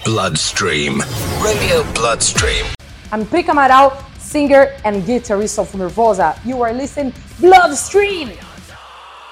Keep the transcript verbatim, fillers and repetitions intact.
Bloodstream. Radio Bloodstream. I'm Prica Amaral, singer and guitarist of Nervosa. You are listening Bloodstream!